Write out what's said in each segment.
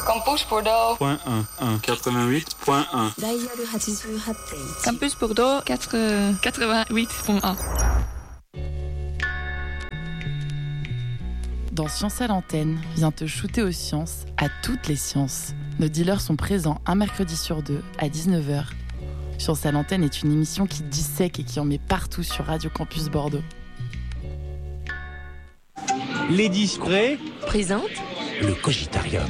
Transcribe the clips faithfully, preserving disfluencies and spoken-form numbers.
Campus Bordeaux. Point un, un, quatre-vingt-huit point un. Campus Bordeaux, quatre-vingt-huit point un. Dans Science à l'antenne, viens te shooter aux sciences, à toutes les sciences. Nos dealers sont présents un mercredi sur deux à dix-neuf heures. Science à l'antenne est une émission qui dissèque et qui en met partout sur Radio Campus Bordeaux. Les Discrets présente le Cogitarium.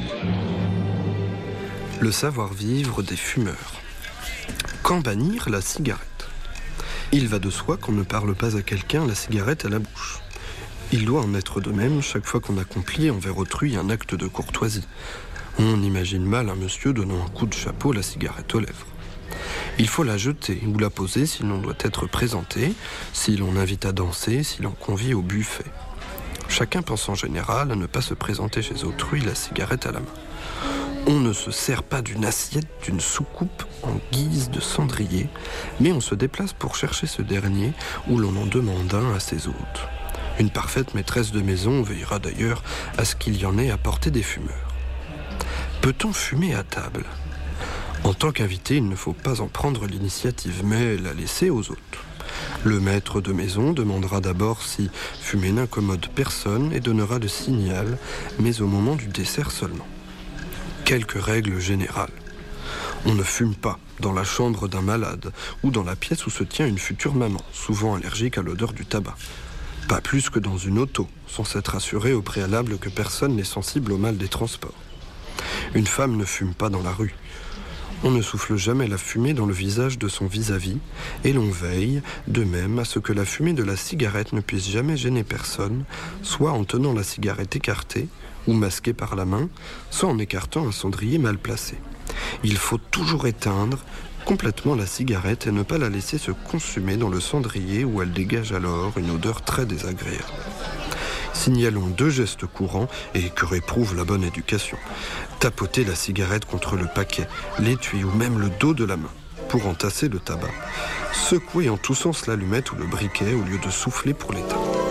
Le savoir-vivre des fumeurs. Quand bannir la cigarette ? Il va de soi qu'on ne parle pas à quelqu'un la cigarette à la bouche. Il doit en être de même chaque fois qu'on accomplit envers autrui un acte de courtoisie. On imagine mal un monsieur donnant un coup de chapeau la cigarette aux lèvres. Il faut la jeter ou la poser si l'on doit être présenté, si l'on invite à danser, si l'on convie au buffet. Chacun pense en général à ne pas se présenter chez autrui la cigarette à la main. On ne se sert pas d'une assiette, d'une soucoupe en guise de cendrier, mais on se déplace pour chercher ce dernier où l'on en demande un à ses hôtes. Une parfaite maîtresse de maison veillera d'ailleurs à ce qu'il y en ait à portée des fumeurs. Peut-on fumer à table ? En tant qu'invité, il ne faut pas en prendre l'initiative, mais la laisser aux hôtes. Le maître de maison demandera d'abord si fumer n'incommode personne et donnera le signal, mais au moment du dessert seulement. Quelques règles générales. On ne fume pas dans la chambre d'un malade ou dans la pièce où se tient une future maman, souvent allergique à l'odeur du tabac. Pas plus que dans une auto, sans s'être assuré au préalable que personne n'est sensible au mal des transports. Une femme ne fume pas dans la rue. On ne souffle jamais la fumée dans le visage de son vis-à-vis et l'on veille, de même, à ce que la fumée de la cigarette ne puisse jamais gêner personne, soit en tenant la cigarette écartée ou masquée par la main, soit en écartant un cendrier mal placé. Il faut toujours éteindre complètement la cigarette et ne pas la laisser se consumer dans le cendrier où elle dégage alors une odeur très désagréable. Signalons deux gestes courants et que réprouve la bonne éducation. Tapoter la cigarette contre le paquet, l'étui ou même le dos de la main pour entasser le tabac. Secouer en tous sens l'allumette ou le briquet au lieu de souffler pour l'éteindre.